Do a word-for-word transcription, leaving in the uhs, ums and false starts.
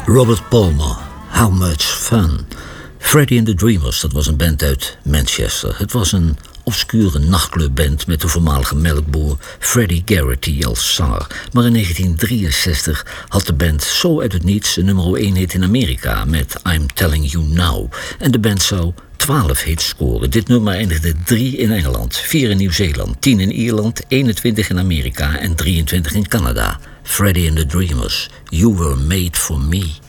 Robert Palmer, How Much Fun. Freddie and the Dreamers, dat was een band uit Manchester. Het was een obscure nachtclubband met de voormalige melkboer Freddie Garrity als zanger. Maar in negentien drieënzestig had de band zo uit het niets een nummer één hit in Amerika met I'm Telling You Now. En de band zou twaalf hits scoren. Dit nummer eindigde drie in Engeland, vier in Nieuw-Zeeland, tien in Ierland, eenentwintig in Amerika en drieëntwintig in Canada. Freddie and the Dreamers, You Were Made For Me.